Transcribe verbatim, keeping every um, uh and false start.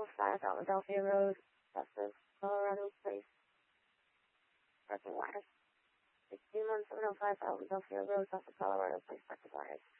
oh five Philadelphia Road, Custis, Colorado, please. Parking wires. sixteen one seven oh five Philadelphia Road, Custis, Colorado, please. Parking wires.